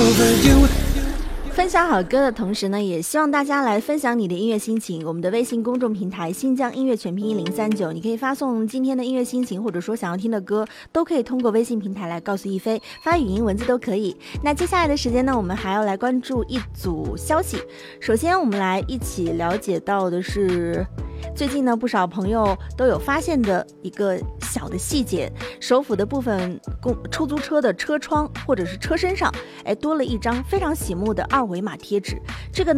overdue。 分享好歌的同时呢，也希望大家来分享你的音乐心情。我们的微信公众平台新疆音乐全拼1039，你可以发送今天的音乐心情，或者说想要听的歌，都可以通过微信平台来告诉一飞，发语音文字都可以。那接下来的时间呢，我们还要来关注一组消息。首先我们来一起了解到的是，最近呢，不少朋友都有发现的一个小的细节，首府的部分出租车的车窗或者是车身上，多了一张非常醒目的2维码贴纸。这个呢